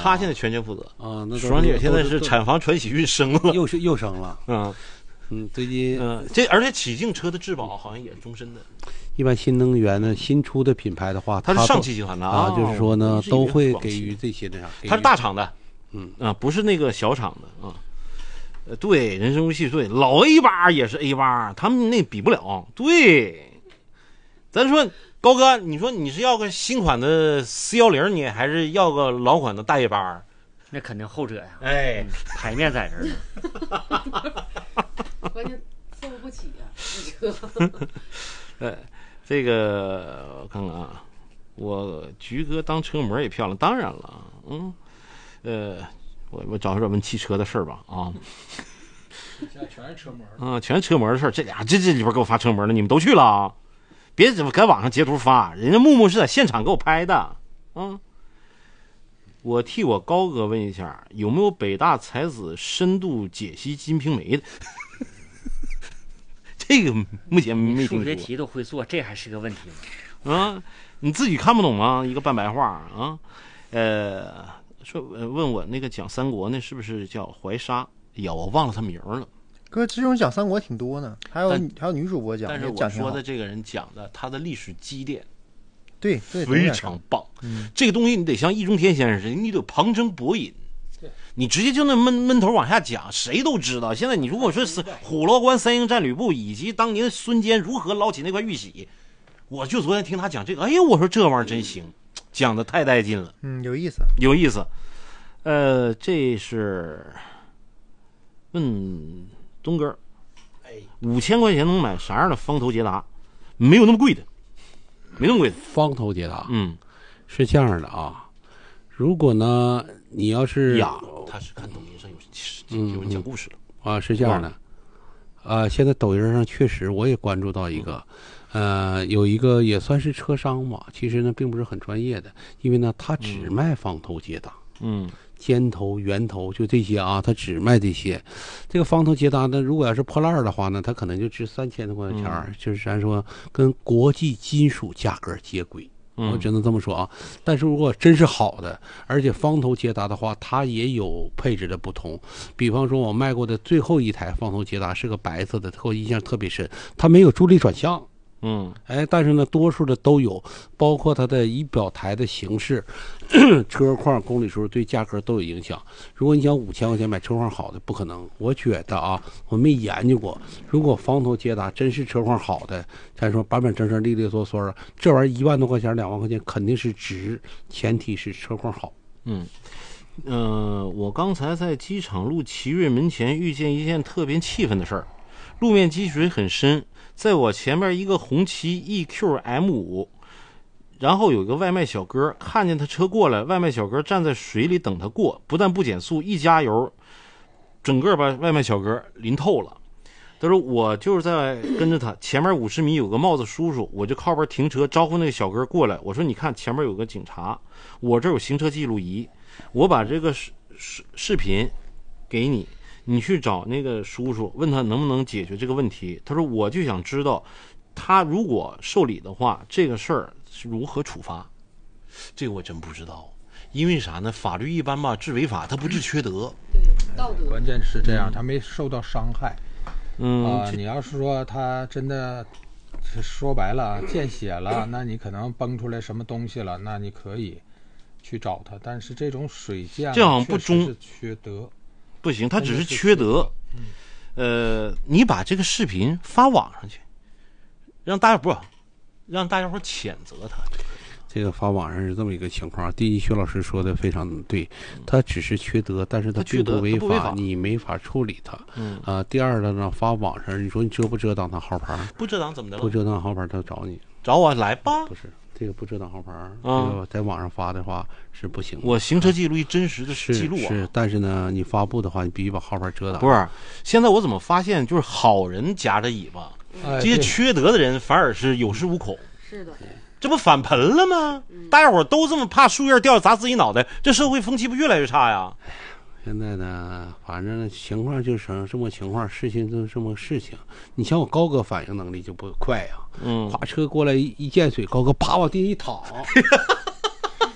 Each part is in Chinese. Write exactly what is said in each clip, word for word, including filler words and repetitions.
他现在全权负责啊。那爽姐现在是产房传喜运生了， 又是又生了。 嗯嗯，最近嗯，这而且启静车的质保好像也是终身的。 一般新能源的新出的品牌的话， 它是上汽集团的啊，就是说呢，都会给予予这些的啥。 它是大厂的， 嗯啊，不是那个小厂的啊。呃，对，人生如戏对，老 A 八也是 A 八，他们那比不了。对，咱说高哥，你说你是要个新款的 C 一零，你还是要个老款的大 A 八？ 那肯定后者呀。 哎， 嗯、牌面在这儿呢。 关键付不起啊，这车。 呃，这个我看看啊，我菊哥当车模也漂亮，当然了，嗯，呃。我我找找问汽车的事儿吧啊， 现在全是车模啊，全是车模的事儿。这俩这这里边给我发车模的，你们都去了啊？别怎么在网上截图发，人家木木是在现场给我拍的啊。我替我高哥问一下，有没有北大才子深度解析《金瓶梅》的？这个目前没听说。 数学题都会做，这还是个问题吗？啊，你自己看不懂吗？一个半白话啊，呃。说问我那个讲三国那是不是叫怀沙？呀，我忘了他名了。 哥，这种讲三国挺多呢，还有还有女主播讲。 但是我说的这个人讲的，他的历史积淀， 对对， 非常棒。 嗯， 这个东西你得像易中天先生似的，你得旁征博引。你直接就那闷闷头往下讲，谁都知道。现在你如果说是虎牢关三英战吕布以及当年孙坚如何捞起那块玉玺，我就昨天听他讲这个，哎呀，我说这玩意儿真行。讲的太带劲了， 嗯，有意思， 有意思。呃，这是问东哥，哎，五千块钱能买啥样的方头捷达？没有那么贵的，没那么贵的方头捷达。 嗯， 是这样的啊，如果呢，你要是呀，他是看抖音上有有人讲故事了、 嗯、啊，是这样的，啊，现在抖音上确实我也关注到一个。嗯呃，有一个也算是车商吧，其实呢并不是很专业的，因为呢他只卖方头捷达， 嗯， 尖头、圆头就这些啊，他只卖这些。这个方头捷达呢，如果要是破烂的话呢，它可能就值三千多块钱、嗯，就是咱说跟国际金属价格接轨。我只能这么说啊，但是如果真是好的，而且方头捷达的话，它也有配置的不同。比方说，我卖过的最后一台方头捷达是个白色的，我印象特别深，它没有助力转向。 嗯， 哎，但是呢，多数的都有，包括它的仪表台的形式、车况、公里数对价格都有影响。如果你想五千块钱买车况好的，不可能。我觉得啊，我没研究过，如果方头捷达真是车况好的，咱说板板正正、利利索索的，这玩意儿一万多块钱、两万块钱肯定是值，前提是车况好。 嗯。呃，我刚才在机场路奇瑞门前遇见一件特别气愤的事儿，路面积水很深。在我前面一个红旗 E Q M 五，然后有个外卖小哥看见他车过来，外卖小哥站在水里等他过，不但不减速，一加油，整个把外卖小哥淋透了。他说我就是在跟着他，前面五十米有个帽子叔叔，我就靠边停车招呼那个小哥过来。我说你看前面有个警察，我这有行车记录仪，我把这个视视视频给你。你去找那个叔叔，问他能不能解决这个问题。他说我就想知道他如果受理的话，这个事儿是如何处罚。这个我真不知道，因为啥呢？法律一般吧，治违法他不治缺德。 对，道德。 关键是这样，他没受到伤害。 嗯啊、呃，你要是说他真的说白了见血了，那你可能崩出来什么东西了，那你可以去找他。但是这种水溅这好像不中是缺德。 不行，他只是缺德。呃，你把这个视频发网上去，让大家不让大家伙谴责他。 这个发网上是这么一个情况。第一，薛老师说的非常对，他只是缺德，但是他并不违法，你没法处理他。 嗯啊、呃，第二了呢，发网上，你说你遮不遮挡他号牌？ 不遮挡怎么的了？ 不遮挡号牌，他找你， 找我来吧。 不是。这个不遮挡号牌， 嗯、 这个在网上发的话是不行的。 我行车记录仪真实的记录啊， 是, 是，但是呢，你发布的话，你必须把号牌遮挡。 不是，现在我怎么发现，就是好人夹着尾巴， 哎、 这些缺德的人反而是有恃无恐。 是的， 这不反盆了吗？嗯、大家伙都这么怕树叶掉砸自己脑袋，这社会风气不越来越差呀？ 现在呢，反正情况就是这么情况，事情就是这么事情。你像我高哥反应能力就不快呀、啊， 嗯， 垮车过来一见水，高哥啪往地一躺，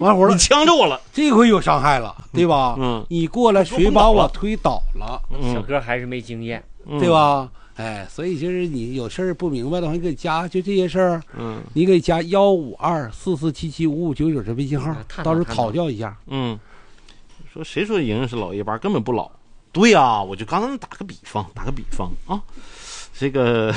完活了你，呛着我了。 这回有伤害了，对吧？ 嗯你过来，谁把我推倒了， 小嗯， 哥还是没经验， 对？吧？哎，所以就是你有事儿不明白的话，你给加就这些事儿， 嗯你给加幺五二四四七七五五九九这微信号嗯，探讨到时候探讨讨教一下。 嗯，说谁说莹莹是老一班，根本不老。对呀、啊，我就刚才打个比方，打个比方啊，这个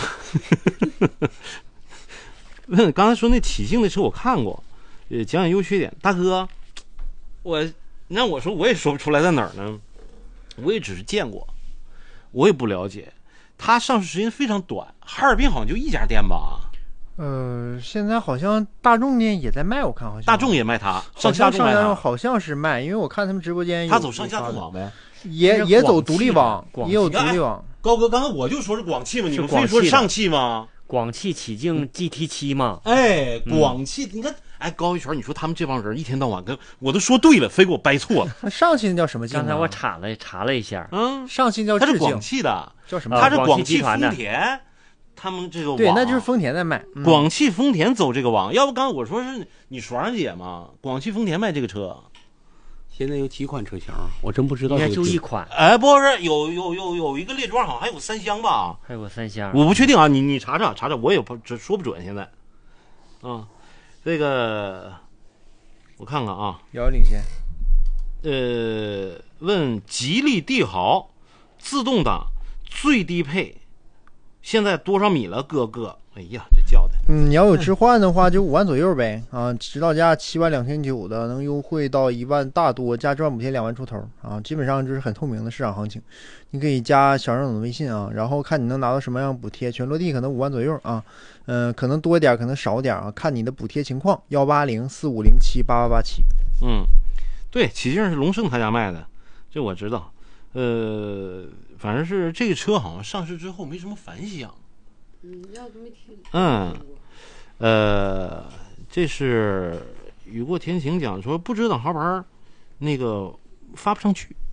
问刚才说那启境的车我看过，呃，讲讲优缺点。大哥，我你让我说我也说不出来在哪儿呢，我也只是见过，我也不了解。它上市时间非常短，哈尔滨好像就一家店吧， 呃，现在好像大众店也在卖，我看好像大众也卖它， 好上下像上下众卖它， 众好像是卖，因为我看他们直播间有他走上下有发的众网呗。 是也也走广汽的独立网， 广也有汽独立网。 高哥，刚才我就说是广汽嘛，你是们非说是广汽的上汽吗？ 广汽启境 G T 七嘛， 哎，广汽，你看，哎，高一泉，你说他们这帮人一天到晚跟我都说对了，非给我掰错了。 那上汽那叫什么境啊？ 刚才我查了查了一下， 嗯， 上汽叫致敬他是广，汽的， 叫什么？ 啊广他是广汽汽集团的丰田，他们这个网对，那就是丰田在卖。嗯广汽丰田走这个网，要不刚才我说是你爽姐嘛，广汽丰田卖这个车， 现在有几款车型，我真不知道应该这个车。 就一款， 哎，不是有有有有一个列装好像还有三厢吧， 还有个三厢。 我不确定啊，你你查查查查，我也不这说不准现在，啊，这个我看看啊。 遥遥领先。 呃，问吉利帝豪自动挡最低配现在多少米了？哥哥，哎呀，这叫的， 嗯，你要有置换的话，就五万左右呗。啊，指导价七万两千九的，能优惠到一万大多，加置换补贴两万出头啊。基本上这是很透明的市场行情。你可以加小张总的微信啊，然后看你能拿到什么样补贴，全落地可能五万左右啊。嗯、呃，可能多一点，可能少点啊，看你的补贴情况。幺八零四五零七八八八七。 嗯，对，启境是龙盛他家卖的，这我知道。呃，反正是这个车好像上市之后没什么反响。 嗯，要是没听。 嗯，呃，这是雨过天晴讲说不知档号牌那个发不上去。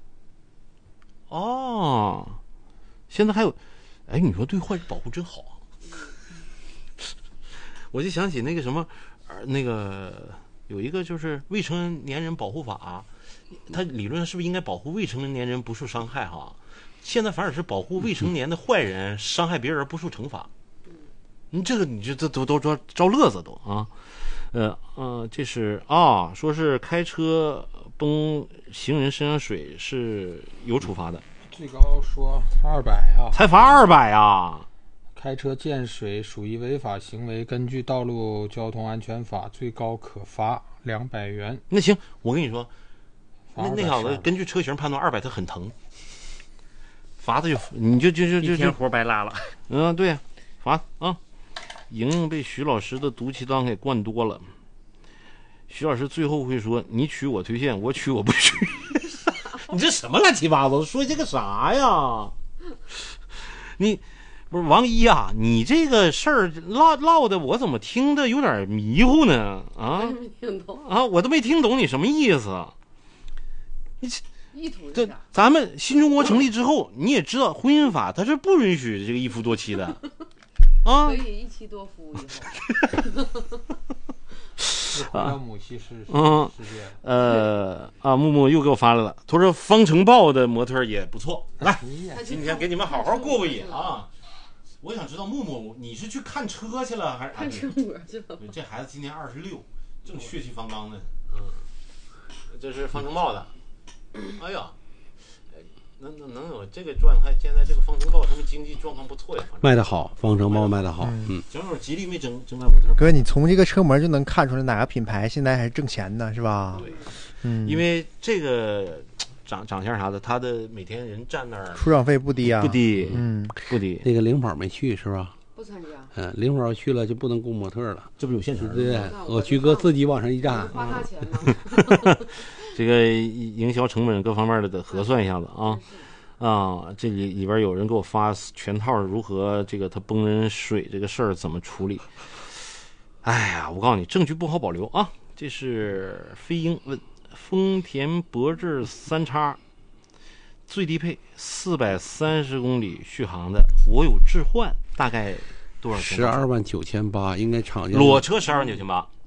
哦，现在还有，哎，你说对坏人保护真好啊！我就想起那个什么，呃，那个有一个就是未成年人保护法，它理论上是不是应该保护未成年人不受伤害哈？现在反而是保护未成年的坏人伤害别人不受惩罚。你这个你这这都都招招乐子都啊，呃呃，这是啊，说是开车崩行人身上水是有处罚的， 最高说二百啊， 才罚二百啊！ 开车溅水属于违法行为，根据道路交通安全法，最高可罚两百元。 那行，我跟你说， 罚那那 200是小子根据车型判断二百他很疼，罚他就你就就就就一天就活白拉了。 嗯对，罚啊！莹莹被徐老师的毒气汤给灌多了。徐老师最后会说：“你娶我推荐，我娶我不娶。”你这什么乱七八糟？说这个啥呀？你不是王一呀、啊？你这个事儿唠唠的，我怎么听的有点迷糊呢？啊没听懂， 啊，我都没听懂你什么意思。你这意图是啥？ 咱们新中国成立之后，你也知道婚姻法它是不允许这个一夫多妻的啊可。以一妻多夫以后。 是回到母系世嗯世界。 呃啊，木木又给我发来了，他说方程豹的模特也不错。来， 他今天给你们好好过过瘾啊！我想知道木木，你是去看车去了还是？ 看车模去了。 对，这孩子今年二十六，正血气方刚的。嗯，这是方程豹的。哎呀，能能能有这个状态，现在这个方程豹他们经济状况不错呀。 卖得好，方程豹卖得好， 嗯嗯， 正好吉利没整整卖模特。 哥，你从这个车模就能看出来哪个品牌现在还是挣钱的，是吧？ 对， 嗯， 因为这个长长相啥的，他的每天人站那儿出场费不低啊， 不低， 嗯， 不低。 那个领跑没去是吧？ 不参加。 嗯，领跑去了就不能雇模特了， 这不有现成对不对那？我我居哥自己往上一站， 花大钱呢。 这个营销成本各方面的得核算一下子啊啊！这里里边有人给我发全套如何这个他崩人水这个事儿怎么处理。哎呀，我告诉你，证据不好保留啊！这是飞鹰问丰田博智三叉最低配四百三十公里续航的，我有置换，大概多少钱？ 十二万九千八，应该厂家裸车十二万九千八，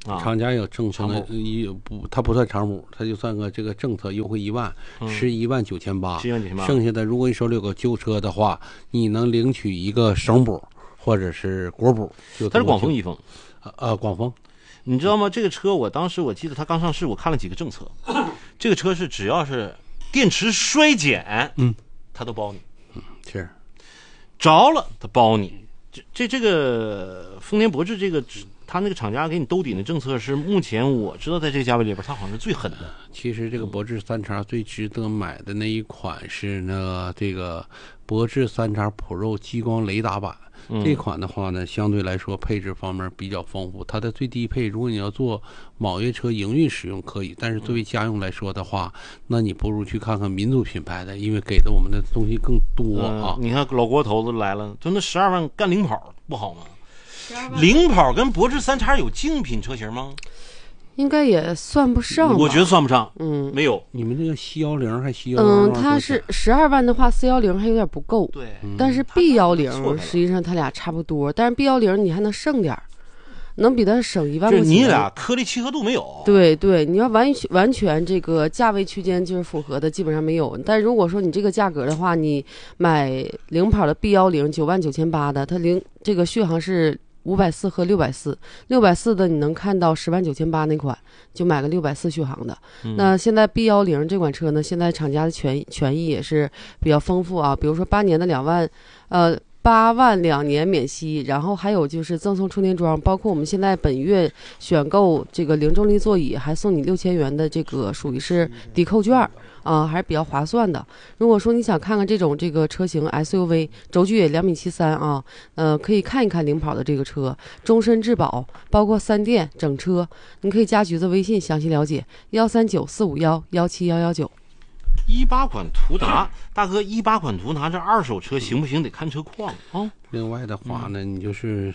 啊， 厂家有政策长的，一不，它不算长补，它就算个这个政策优惠一万，十一万九千八， 十一万九千八。 剩下的如果你手里有个旧车的话，你能领取一个省补或者是国补。就它是广丰一丰， 呃，广丰。 你知道吗？这个车我当时我记得它刚上市，我看了几个政策，这个车是只要是电池衰减， 嗯， 它都包你， 嗯，是， 着了它包你。这这这个丰田博致这个，它那个厂家给你兜底的政策是目前我知道在这个价位里边，它好像是最狠的。 其实这个博致三叉最值得买的那一款是呢，这个博致三叉 Pro 激光雷达版。 嗯、 这款的话呢，相对来说配置方面比较丰富。它的最低配，如果你要做网约车营运使用可以，但是作为家用来说的话，那你不如去看看民族品牌的，因为给的我们的东西更多啊。 嗯、你看老郭头子来了，就那十二万干领跑不好吗？领跑跟博致三叉有竞品车型吗？ 应该也算不上吧， 我觉得算不上。 嗯， 没有。 你们这个 C 幺零还 C 幺零？ 嗯，它是十二万的话 ，C 幺零还有点不够。 对， 但是 B 幺零实际上它俩差不多，但是 B 幺零你还能剩点儿，能比它省一万块钱。 你俩颗粒契合度没有。 对对，你要完完全这个价位区间就是符合的，基本上没有。但如果说你这个价格的话，你买领跑的 B 幺零九万九千八的，它零这个续航是五百四和六百四，六百四的你能看到十万九千八那款，就买个六百四续航的。 嗯、 那现在 B 幺零这款车呢，现在厂家的权权益也是比较丰富啊，比如说八年的两万，呃。八万两年免息，然后还有就是赠送充电桩，包括我们现在本月选购这个零重力座椅，还送你六千元的这个属于是抵扣券啊、呃，还是比较划算的。如果说你想看看这种这个车型 S U V， 轴距也两米七三啊，呃，可以看一看领跑的这个车，终身质保，包括三电整车，你可以加橘子微信详细了解，幺三九四五幺幺七幺幺九。 一八款途达，大哥，一八款途达这二手车行不行？得看车况啊、哦。 另外的话呢，你就是，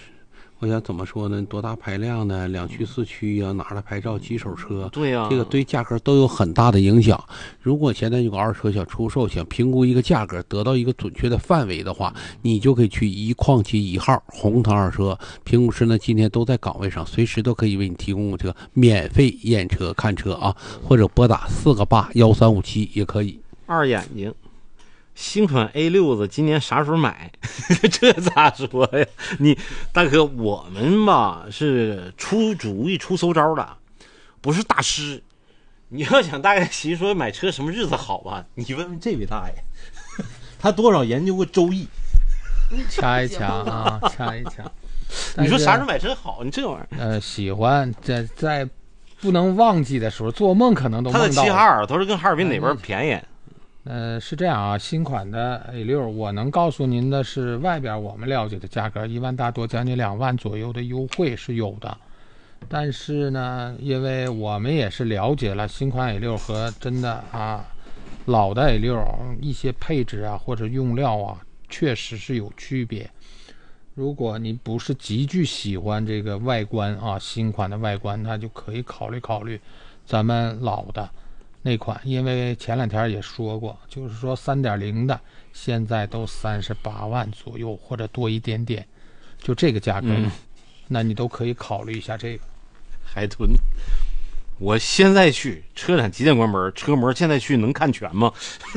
我想怎么说呢？多大排量的，两驱四驱啊，拿着牌照几手车， 对呀、啊， 这个对价格都有很大的影响。如果现在有个二手车想出售，想评估一个价格，得到一个准确的范围的话，你就可以去一矿七一号红腾二车评估师呢，今天都在岗位上，随时都可以为你提供这个免费验车看车啊，或者拨打四个八幺三五七也可以。 二眼睛。新款 A 六 子今年啥时候买？这咋说呀？你大哥，我们吧是出主意、出馊招的，不是大师。你要想大概其说买车什么日子好吧？你问问这位大爷，他多少研究过周易？ 掐一掐啊，掐一掐。 你说啥时候买车好？你这玩意儿， 呃，喜欢在在不能忘记的时候，做梦可能都梦到。 他在齐哈尔，他说跟哈尔滨哪边便宜？ 呃，是这样啊，新款的 A 六，我能告诉您的是，外边我们了解的价格一万大多，将近两万左右的优惠是有的。但是呢，因为我们也是了解了新款 A 六和真的啊老的 A 六一些配置啊或者用料啊，确实是有区别。如果你不是极具喜欢这个外观啊，新款的外观，那就可以考虑考虑咱们老的那款，因为前两天也说过，就是说 三点零 的现在都三十八万左右或者多一点点，就这个价格、嗯、那你都可以考虑一下这个。 海豚，我现在去车展几点关门？车模现在去能看全吗？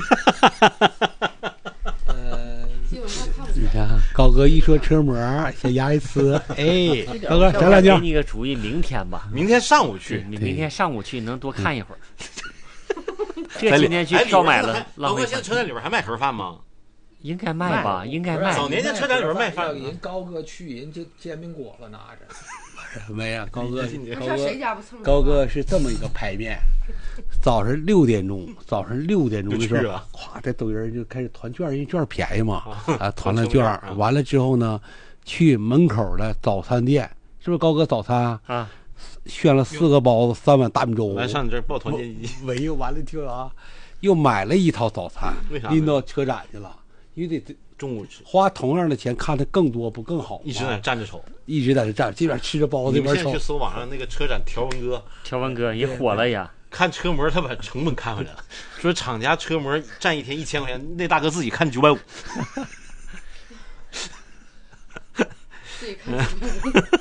呃， 基本上看不见。 你看高哥一说车模，小牙一呲，哎，高哥讲两句。 给你个主意，明天吧， 明天上午去， 你明天上午去能多看一会儿。这今天去票买了， 老哥，现在车展里边还卖盒饭吗？ 应该卖吧，应该卖。 早年间车展里边卖饭， 人高哥去人就煎饼果子拿着。 没啊，高哥，高哥， 高哥是这么一个排面。早上六点钟，早上六点钟的时候，咵，在抖音就开始团券，因为券便宜嘛，啊，团了券，完了之后呢，去门口的早餐店，是不是高哥早餐啊？ 啊。 选了四个包子，三碗大米粥。 来上你这儿报团建基金。 喂，完了听啊，又买了一套早餐， 为啥？ 拎到车展去了，因为得中午吃， 花同样的钱看的更多不更好吗？ 一直在那站着瞅， 一直在那站，这边吃着包子，这边瞅。 你们现在去搜网上那个车展条纹哥， 条纹哥也火了呀。 看车模，他把成本看回来了，说厂家车模占一天一千块钱，那大哥自己看九百五。 自己看九百五，这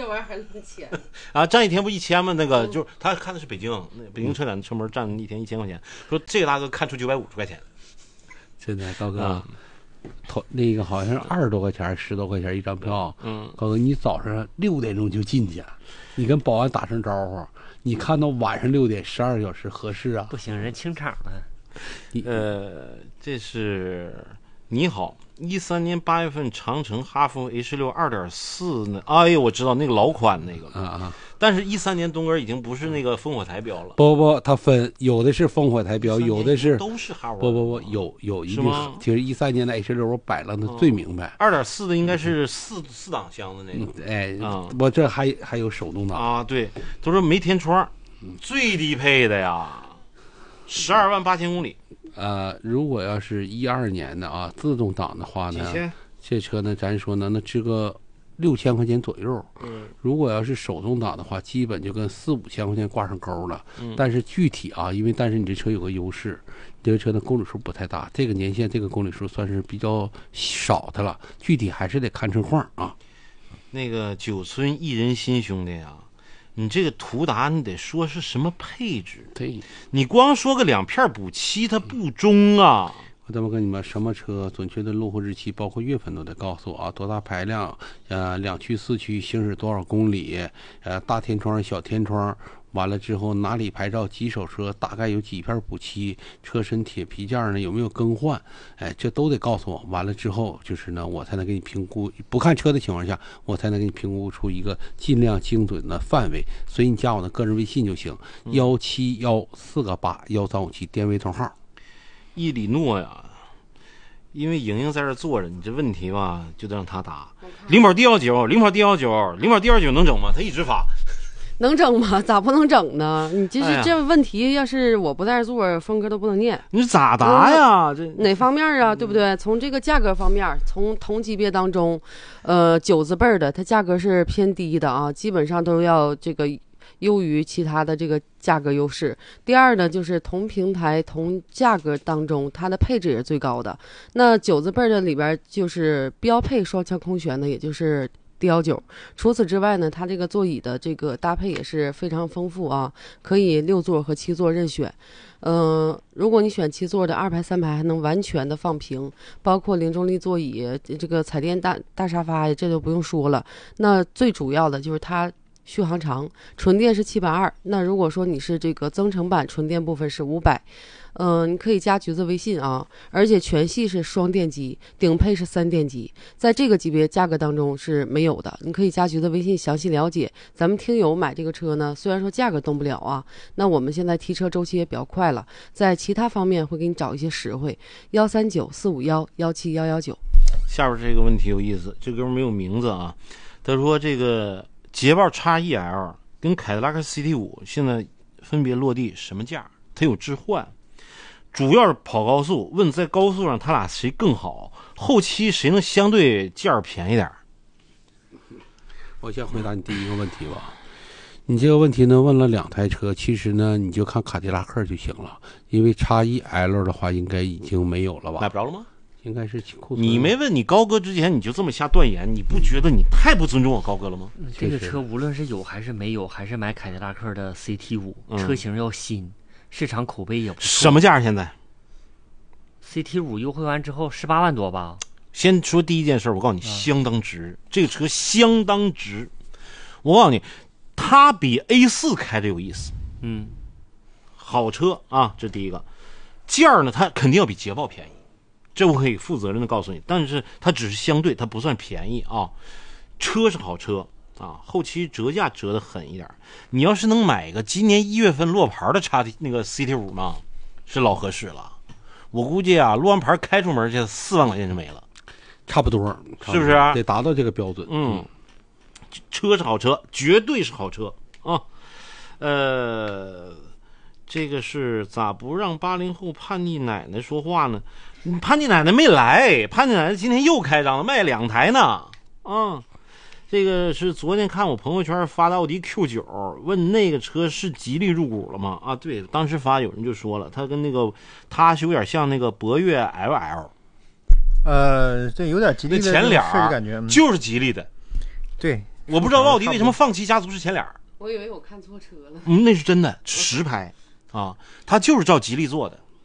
这玩意儿还能签啊？站一天不一千吗？那个就是他看的是北京，那北京车展的车门站一天一千块钱，说这个大哥看出九百五十块钱。 现在高哥。 啊头那个好像是二十多块钱，十多块钱一张票。 嗯， 高哥，你早上六点钟就进去，你跟保安打声招呼，你看到晚上六点，十二个小时合适啊？ 不行，人清场了。 呃，这是你好，一三年八月份长城哈弗 H 六二点四呢？哎呦，我知道那个老款那个啊啊！ 但是，一三年东哥已经不是那个烽火台标了。 不不，它分有的是烽火台标，有的是都是哈弗。 不不不，有有一定。其实一三年的 H 六我摆了的最明白。 二点四的应该是四四档箱的那个。 嗯、哎，啊、嗯，我这还还有手动挡啊，对，都说没天窗，最低配的呀，十二万八千公里。 呃，如果要是一二年的啊，自动挡的话呢，这车呢，咱说呢，那值个六千块钱左右。 嗯， 如果要是手动挡的话，基本就跟四五千块钱挂上钩了。 嗯， 但是具体啊，因为但是你这车有个优势，这个车的公里数不太大，这个年限这个公里数算是比较少的了。具体还是得看车况啊。 那个九村一人心兄弟啊，你这个途达你得说是什么配置？ 对， 你光说个两片补漆，它不中啊。 我这么跟你们，什么车准确的路虎日期，包括月份都得告诉我啊，多大排量，呃，两驱四驱行驶多少公里，呃，大天窗小天窗，完了之后哪里牌照，几手车，大概有几片补漆，车身铁皮件呢有没有更换，哎，这都得告诉我。完了之后就是呢，我才能给你评估，不看车的情况下，我才能给你评估出一个尽量精准的范围。所以你加我的个人微信就行，幺七幺四个八幺三五七，电微通号。 伊里诺呀，因为莹莹在这坐着，你这问题吧就得让他答。零跑 D 幺九，零跑 D 幺九，零跑 D 幺九能整吗？他一直发。 能整吗？咋不能整呢？你这是、 哎、 这问题，要是我不在这坐，峰哥都不能念。 你咋答呀？这哪方面啊？对不对？从这个价格方面，从同级别当中，呃，九字辈儿的，它价格是偏低的啊，基本上都要这个优于其他的这个价格优势。第二呢，就是同平台同价格当中，它的配置也是最高的。那九字辈的里边就是标配双腔空悬的，也就是D 幺九。除此之外呢，它这个座椅的这个搭配也是非常丰富啊，可以六座和七座任选。嗯、呃，如果你选七座的，二排三排还能完全的放平，包括零重力座椅，这个彩电大大沙发，这就不用说了。那最主要的就是它续航长，纯电是七百二，那如果说你是这个增程版，纯电部分是五百。嗯、呃，你可以加橘子微信啊，而且全系是双电机，顶配是三电机，在这个级别价格当中是没有的。你可以加橘子微信详细了解。咱们听友买这个车呢，虽然说价格动不了啊，那我们现在提车周期也比较快了，在其他方面会给你找一些实惠。幺三九四五幺幺七幺幺九。 下边这个问题有意思，这哥们没有名字啊，他说这个捷豹 X E L 跟凯迪拉克 C T 五现在分别落地什么价？它有置换。主要是跑高速，问在高速上他俩谁更好，后期谁能相对价儿便宜点？ 我先回答你第一个问题吧。你这个问题呢问了两台车，其实呢你就看卡迪拉克就行了，因为 X E L 的话应该已经没有了吧？ 买不着了吗？ 应该是库存。 你没问你高哥之前你就这么下断言，你不觉得你太不尊重我高哥了吗？ 嗯、这个车无论是有还是没有，还是买凯迪拉克的 C T 五、嗯，车型要新。市场口碑也不错。 什么价现在 ？C T 五优惠完之后十八万多吧。 先说第一件事，我告诉你，相当值，这个车相当值。我告诉你，它比 A 四 开着有意思。 嗯， 好车啊，这第一个。价呢，它肯定要比捷豹便宜，这我可以负责任的告诉你。但是它只是相对，它不算便宜啊。车是好车。啊，后期折价折得狠一点。你要是能买一个今年一月份落牌的叉 T 那个 C T 五嘛，是老合适了。我估计啊，落完牌开出门去四万块钱就没了， 差不多， 是不是？ 得达到这个标准。 嗯，车是好车，绝对是好车啊。呃，这个是咋不让八零后叛逆奶奶说话呢？叛逆奶奶没来，叛逆奶奶今天又开张了，卖两台呢。啊。这个是昨天看我朋友圈发的奥迪 Q 九，问那个车是吉利入股了吗？啊，对，当时发有人就说了，它跟那个它是有点像那个博越 L L， 呃，对，有点吉利的前脸设计感觉， 就是吉利的。 对， 我不知道奥迪为什么放弃家族式前脸。 我以为我看错车了。 嗯，那是真的实拍啊，它就是照吉利做的。